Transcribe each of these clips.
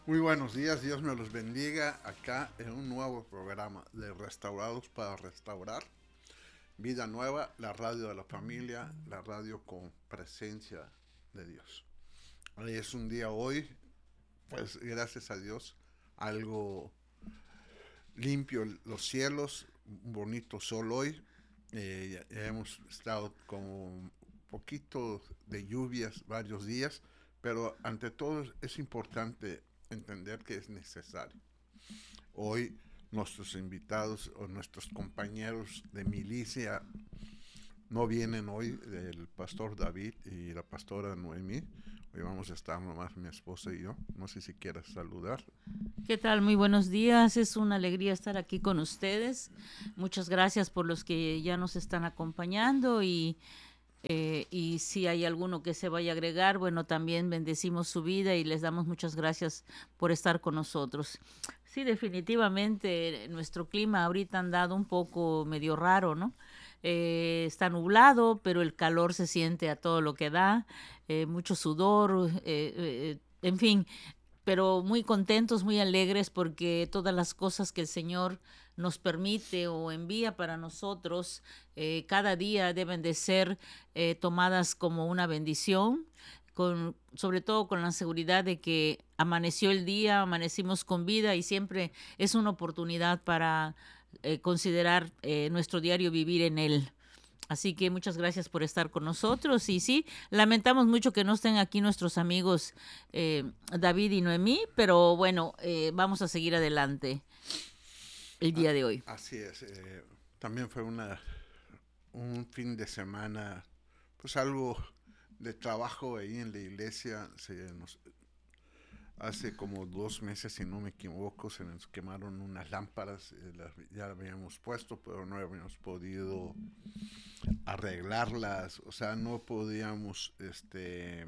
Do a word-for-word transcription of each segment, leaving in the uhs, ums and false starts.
Muy buenos días, Dios me los bendiga acá en un nuevo programa de Restaurados para Restaurar. Vida Nueva, la radio de la familia, la radio con presencia de Dios. Hoy es un día hoy, pues gracias a Dios, algo limpio los cielos, un bonito sol hoy. Eh, ya, ya hemos estado con un poquito de lluvias varios días, pero ante todo es importante entender que es necesario. Hoy nuestros invitados o nuestros compañeros de milicia no vienen hoy, el pastor David y la pastora Noemí. Hoy vamos a estar nomás mi esposa y yo. No sé si quieres saludar. ¿Qué tal? Muy buenos días. Es una alegría estar aquí con ustedes. Muchas gracias por los que ya nos están acompañando y, eh, y si hay alguno que se vaya a agregar, bueno, también bendecimos su vida y les damos muchas gracias por estar con nosotros. Sí, definitivamente nuestro clima ahorita ha andado un poco medio raro, ¿no? Eh, está nublado, pero el calor se siente a todo lo que da, eh, mucho sudor, eh, eh, en fin, pero muy contentos, muy alegres porque todas las cosas que el Señor nos permite o envía para nosotros eh, cada día deben de ser eh, tomadas como una bendición, con, sobre todo con la seguridad de que amaneció el día, amanecimos con vida y siempre es una oportunidad para eh, considerar eh, nuestro diario vivir en Él. Así que muchas gracias por estar con nosotros. Y sí, lamentamos mucho que no estén aquí nuestros amigos eh, David y Noemí, pero bueno, eh, vamos a seguir adelante el Ah, día de hoy. así es. Eh, también fue una, un fin de semana, pues algo de trabajo ahí en la iglesia. Se nos, hace como dos meses, si no me equivoco, se nos quemaron unas lámparas. Eh, las, ya las habíamos puesto, pero no habíamos podido arreglarlas, o sea, no podíamos este,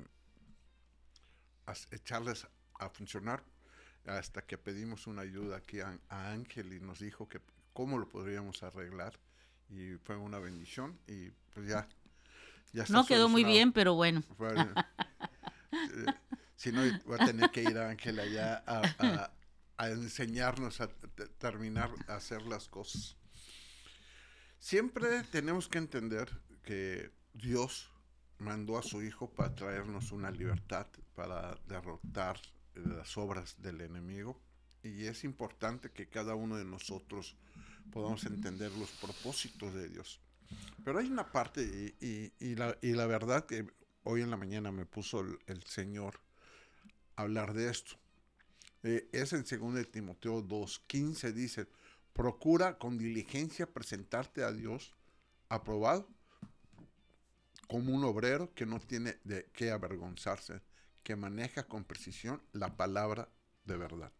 echarlas a funcionar hasta que pedimos una ayuda aquí a, a Ángel y nos dijo que cómo lo podríamos arreglar y fue una bendición y pues ya, ya está No quedó muy solucionado. bien, pero bueno. Fue, eh, si no, voy a tener que ir a Ángel allá a, a, a enseñarnos a terminar a hacer las cosas. Siempre tenemos que entender que Dios mandó a su Hijo para traernos una libertad, para derrotar las obras del enemigo. Y es importante que cada uno de nosotros podamos entender los propósitos de Dios. Pero hay una parte, y, y, y, la, y la verdad que hoy en la mañana me puso el, el Señor a hablar de esto. Eh, es en segundo de Timoteo dos quince, dice, procura con diligencia presentarte a Dios aprobado como un obrero que no tiene de qué avergonzarse, que maneja con precisión la palabra de verdad.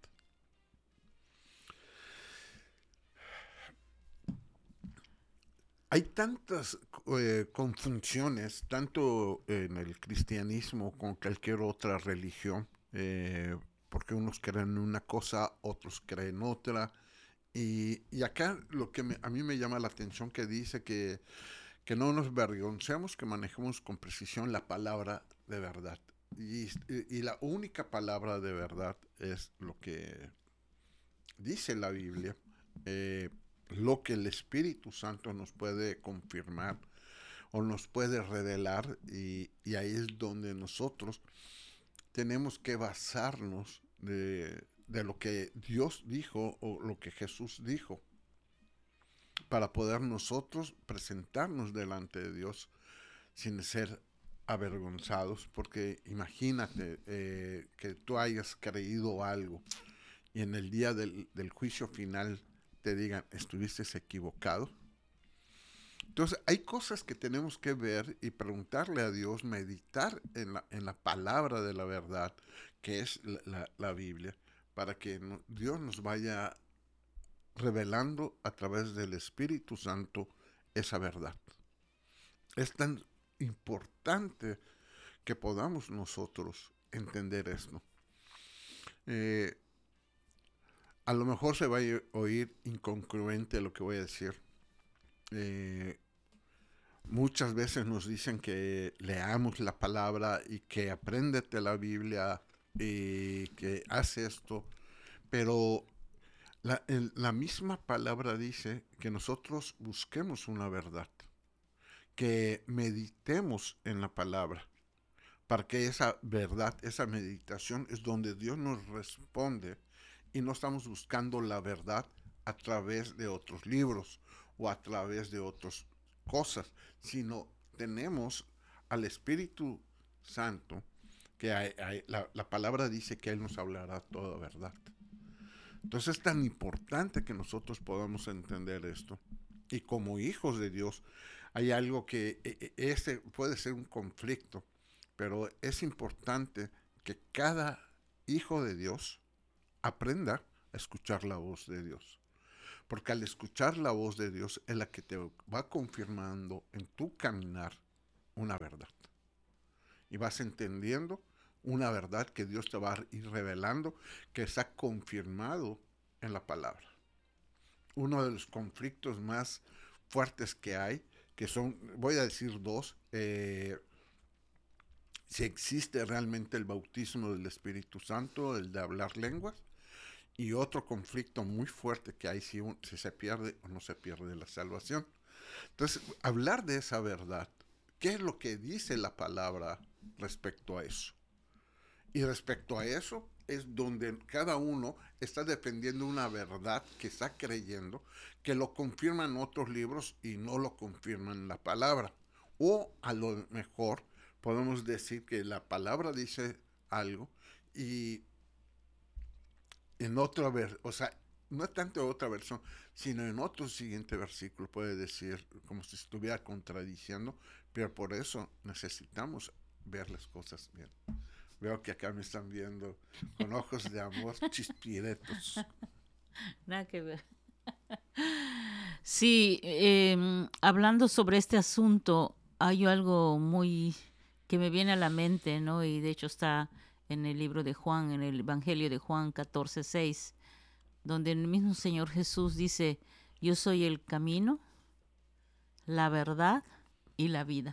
Hay tantas eh, confusiones, tanto en el cristianismo como cualquier otra religión, eh, porque unos creen en una cosa, otros creen otra. Y, y acá lo que me, a mí me llama la atención que dice que, que no nos avergoncemos, que manejemos con precisión la palabra de verdad. Y, y, y la única palabra de verdad es lo que dice la Biblia, eh, lo que el Espíritu Santo nos puede confirmar o nos puede revelar y, y ahí es donde nosotros tenemos que basarnos de, de lo que Dios dijo o lo que Jesús dijo para poder nosotros presentarnos delante de Dios sin ser avergonzados, porque imagínate eh, que tú hayas creído algo y en el día del, del juicio final te digan, estuviste equivocado. Entonces hay cosas que tenemos que ver y preguntarle a Dios, meditar en la, en la palabra de la verdad, que es la, la, la Biblia, para que no, Dios nos vaya revelando a través del Espíritu Santo esa verdad. Es tan importante que podamos nosotros entender esto. Eh, a lo mejor se va a oír incongruente lo que voy a decir. Eh, Muchas veces nos dicen que leamos la palabra y que apréndete la Biblia y que hace esto, pero la, el- la misma palabra dice que nosotros busquemos una verdad, que meditemos en la palabra, para que esa verdad, esa meditación es donde Dios nos responde y no estamos buscando la verdad a través de otros libros o a través de otras cosas, sino tenemos al Espíritu Santo, que hay, hay, la, la palabra dice que Él nos hablará toda verdad. Entonces es tan importante que nosotros podamos entender esto. Y como hijos de Dios, hay algo que e, e, ese puede ser un conflicto, pero es importante que cada hijo de Dios aprenda a escuchar la voz de Dios. Porque al escuchar la voz de Dios es la que te va confirmando en tu caminar una verdad. Y vas entendiendo una verdad que Dios te va a ir revelando, que está confirmado en la palabra. Uno de los conflictos más fuertes que hay, que son, voy a decir dos, eh, si existe realmente el bautismo del Espíritu Santo, el de hablar lenguas, y otro conflicto muy fuerte que hay si, un, si se pierde o no se pierde la salvación. Entonces, hablar de esa verdad, ¿qué es lo que dice la palabra respecto a eso? Y respecto a eso es donde cada uno está defendiendo una verdad que está creyendo, que lo confirman otros libros y no lo confirman la palabra. O a lo mejor podemos decir que la palabra dice algo y en otra versión, o sea, no es tanto otra versión, sino en otro siguiente versículo puede decir como si estuviera contradiciendo, pero por eso necesitamos ver las cosas bien. Veo que acá me están viendo con ojos de amor chispiretos. Nada que ver. Sí, eh, hablando sobre este asunto, hay algo muy que me viene a la mente, ¿no? Y de hecho está en el libro de Juan, en el Evangelio de Juan catorce seis, donde el mismo Señor Jesús dice, yo soy el camino, la verdad y la vida.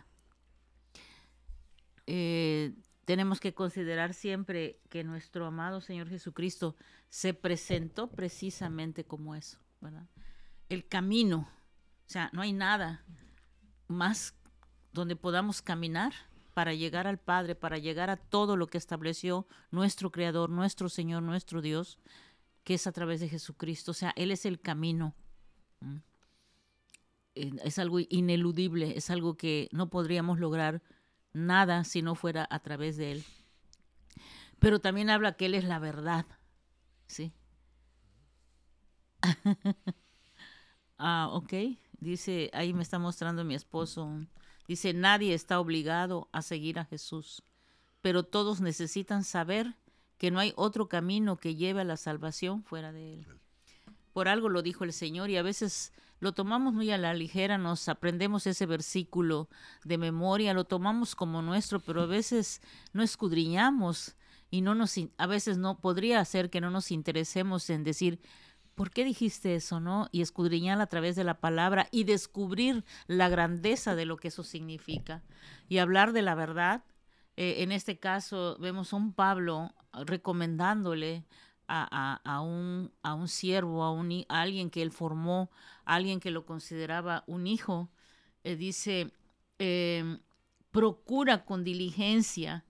Eh, tenemos que considerar siempre que nuestro amado Señor Jesucristo se presentó precisamente como eso, ¿verdad? El camino, o sea, no hay nada más donde podamos caminar para llegar al Padre, para llegar a todo lo que estableció nuestro Creador, nuestro Señor, nuestro Dios, que es a través de Jesucristo. O sea, Él es el camino. Es algo ineludible, es algo que no podríamos lograr nada si no fuera a través de Él. Pero también habla que Él es la verdad, ¿sí? Ah, ok. Dice, ahí me está mostrando mi esposo. Dice, nadie está obligado a seguir a Jesús, pero todos necesitan saber que no hay otro camino que lleve a la salvación fuera de Él. Por algo lo dijo el Señor y a veces lo tomamos muy a la ligera, nos aprendemos ese versículo de memoria, lo tomamos como nuestro, pero a veces no escudriñamos y no nos, a veces no podría ser que no nos interesemos en decir, ¿por qué dijiste eso, no? Y escudriñar a través de la palabra y descubrir la grandeza de lo que eso significa. Y hablar de la verdad. Eh, en este caso vemos a un Pablo recomendándole a, a, a, un, a un siervo, a, un, a alguien que él formó, a alguien que lo consideraba un hijo. Eh, dice, eh, procura con diligencia,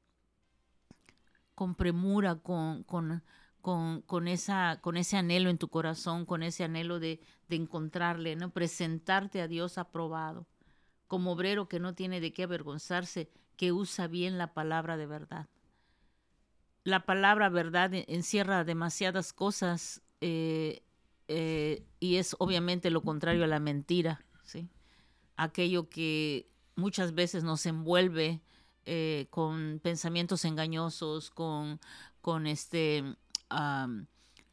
con premura, con... con Con, con, esa, con ese anhelo en tu corazón, con ese anhelo de, de encontrarle, ¿no? Presentarte a Dios aprobado, como obrero que no tiene de qué avergonzarse, que usa bien la palabra de verdad. La palabra verdad encierra demasiadas cosas eh, eh, y es obviamente lo contrario a la mentira, ¿sí? Aquello que muchas veces nos envuelve eh, con pensamientos engañosos, con, con este... Um,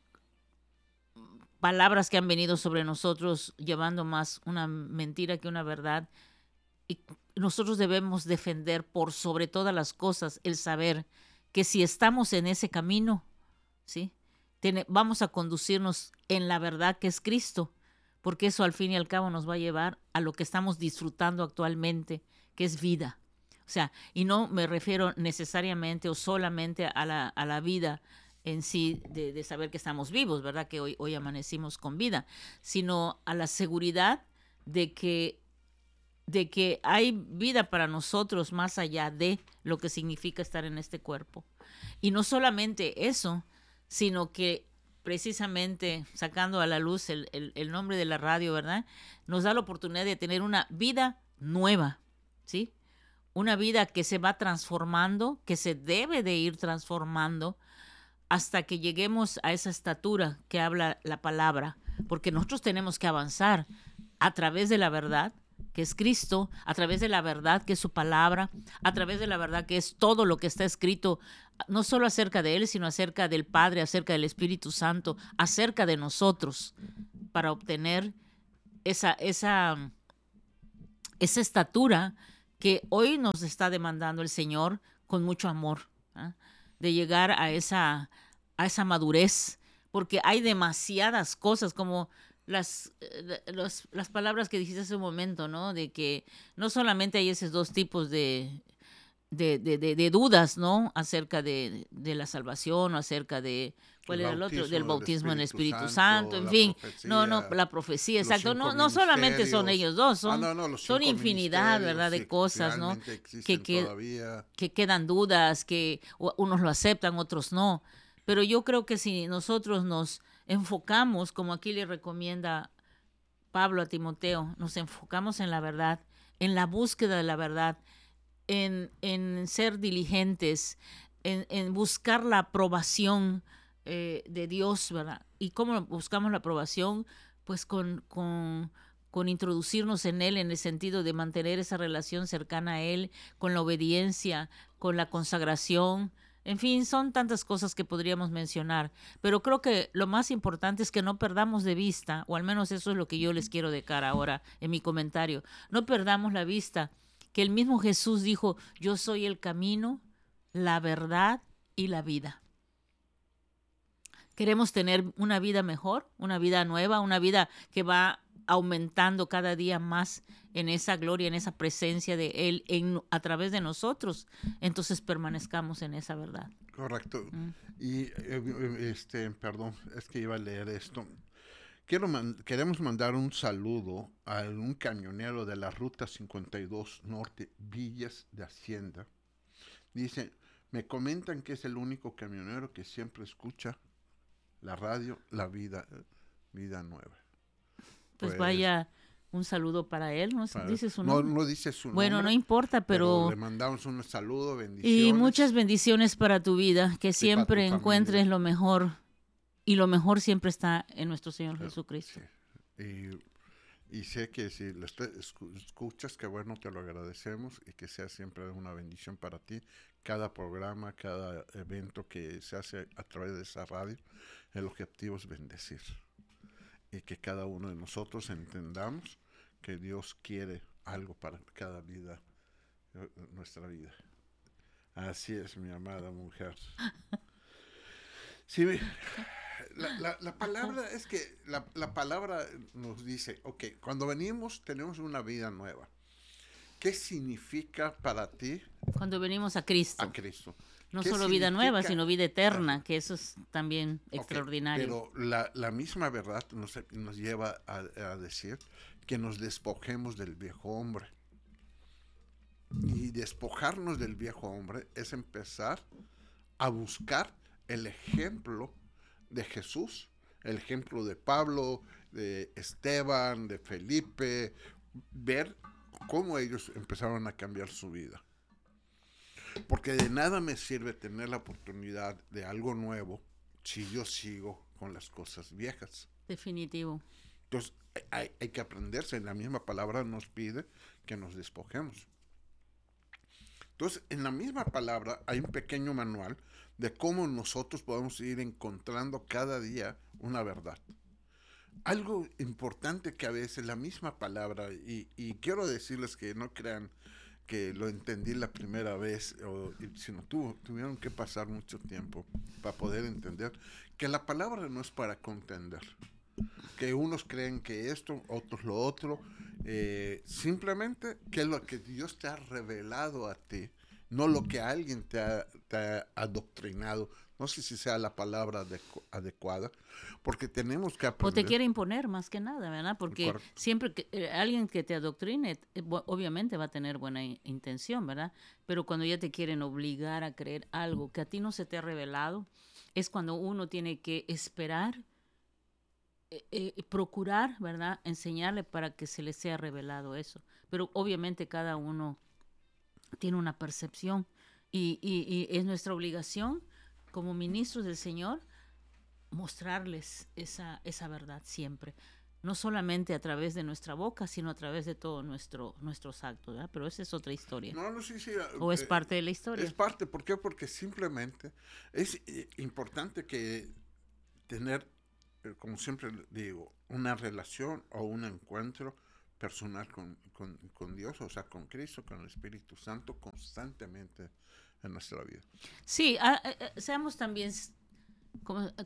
palabras que han venido sobre nosotros llevando más una mentira que una verdad. Y nosotros debemos defender por sobre todas las cosas el saber que si estamos en ese camino, ¿sí? Tiene, vamos a conducirnos en la verdad que es Cristo, porque eso al fin y al cabo nos va a llevar a lo que estamos disfrutando actualmente, que es vida. O sea, y no me refiero necesariamente o solamente a la, a la vida en sí de, de saber que estamos vivos, ¿verdad? Que hoy, hoy amanecimos con vida, sino a la seguridad de que, de que hay vida para nosotros más allá de lo que significa estar en este cuerpo. Y no solamente eso, sino que precisamente sacando a la luz el, el, el nombre de la radio, ¿verdad? Nos da la oportunidad de tener una vida nueva, ¿sí? Una vida que se va transformando, que se debe de ir transformando hasta que lleguemos a esa estatura que habla la palabra, porque nosotros tenemos que avanzar a través de la verdad, que es Cristo, a través de la verdad, que es su palabra, a través de la verdad, que es todo lo que está escrito, no solo acerca de Él, sino acerca del Padre, acerca del Espíritu Santo, acerca de nosotros, para obtener esa, esa, esa estatura que hoy nos está demandando el Señor con mucho amor, ¿eh? De llegar a esa, a esa madurez, porque hay demasiadas cosas como las, los, las palabras que dijiste hace un momento, ¿no? De que no solamente hay esos dos tipos de, de, de, de, de dudas, ¿no? Acerca de, de la salvación o acerca de, ¿cuál El era el otro? Del bautismo del bautismo en el Espíritu Espíritu Santo, Santo, en la fin. No, no, profecía, la profecía, los exacto. cinco No, no solamente son ministerios. ellos dos, Ah, son, no, no, los son cinco infinidad, ministerios, ¿verdad? sí, De cosas, ¿no? realmente Que, existen que, todavía. que quedan dudas, que unos lo aceptan, otros no. Pero yo creo que si nosotros nos enfocamos, como aquí le recomienda Pablo a Timoteo, nos enfocamos en la verdad, en la búsqueda de la verdad, en, en ser diligentes, en, en buscar la aprobación eh, de Dios, ¿verdad? ¿Y cómo buscamos la aprobación? Pues con, con, con introducirnos en Él, en el sentido de mantener esa relación cercana a Él, con la obediencia, con la consagración. En fin, son tantas cosas que podríamos mencionar, pero creo que lo más importante es que no perdamos de vista, o al menos eso es lo que yo les quiero dejar ahora en mi comentario, no perdamos la vista que el mismo Jesús dijo, yo soy el camino, la verdad y la vida. Queremos tener una vida mejor, una vida nueva, una vida que va aumentando cada día más en esa gloria, en esa presencia de Él en, a través de nosotros. Entonces permanezcamos en esa verdad. Correcto. Mm. Y, eh, este, perdón, es que iba a leer esto. Quiero man- queremos mandar un saludo a un camionero de la Ruta cincuenta y dos Norte, Villas de Hacienda. Dice, me comentan que es el único camionero que siempre escucha la radio, la vida, vida nueva. Pues, Pues vaya, un saludo para él, ¿no? para- Dice su no, nombre. no dice su Bueno, nombre, no importa, pero pero... le mandamos un saludo, Y bendiciones. muchas bendiciones para tu vida, que para siempre tu encuentres familia. lo mejor, y lo mejor siempre está en nuestro Señor Claro, Jesucristo. sí. Y, y sé que si lo esté- escu- escuchas, que bueno, te lo agradecemos y que sea siempre una bendición para ti. Cada programa, cada evento que se hace a través de esa radio, el objetivo es bendecir. Y que cada uno de nosotros entendamos que Dios quiere algo para cada vida, eh, nuestra vida. Así es, mi amada mujer. Sí, la, la, la palabra es que la, la palabra nos dice, ok, cuando venimos tenemos una vida nueva. ¿Qué significa para ti Cuando venimos a Cristo, a Cristo? no ¿Qué solo vida nueva, significa? sino vida eterna, Ajá. que eso es también Ok, extraordinario. pero la, la misma verdad nos, nos lleva a, a decir que nos despojemos del viejo hombre. Y despojarnos del viejo hombre es empezar a buscar el ejemplo de Jesús, el ejemplo de Pablo, de Esteban, de Felipe, ver cómo ellos empezaron a cambiar su vida. Porque de nada me sirve tener la oportunidad de algo nuevo si yo sigo con las cosas viejas. Definitivo. Entonces hay, hay que aprenderse, la misma palabra nos pide que nos despojemos. Entonces, en la misma palabra hay un pequeño manual de cómo nosotros podemos ir encontrando cada día una verdad. Algo importante que a veces la misma palabra, y, y quiero decirles que no crean que lo entendí la primera vez, o, sino tuvo, tuvieron que pasar mucho tiempo para poder entender que la palabra no es para contender. Que unos creen que esto, otros lo otro, Eh, simplemente que lo que Dios te ha revelado a ti, no lo que alguien te ha, te ha adoctrinado. No sé si sea la palabra adecu- adecuada, porque tenemos que O te aprender. quiere imponer más que nada, ¿verdad? Porque Correcto. siempre que eh, alguien que te adoctrine, eh, bu- obviamente va a tener buena in- intención, ¿verdad? Pero cuando ya te quieren obligar a creer algo que a ti no se te ha revelado, es cuando uno tiene que esperar, eh, eh, procurar, ¿verdad? Enseñarle para que se le sea revelado eso. Pero obviamente cada uno tiene una percepción y, y, y es nuestra obligación como ministros del Señor mostrarles esa, esa verdad siempre. No solamente a través de nuestra boca, sino a través de todos nuestro, nuestros actos, ¿verdad? Pero esa es otra historia. No, no, sí, sí. O es eh, parte de la es historia. parte. ¿Por qué? Porque simplemente es eh, importante que tener, eh, como siempre digo, una relación o un encuentro personal con, con, con Dios, o sea, con Cristo, con el Espíritu Santo, constantemente en nuestra vida. Sí, a, a, seamos también como,